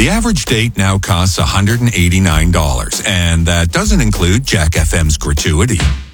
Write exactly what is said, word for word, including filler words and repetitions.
The average date now costs one hundred eighty-nine dollars, and that doesn't include Jack F M's gratuity.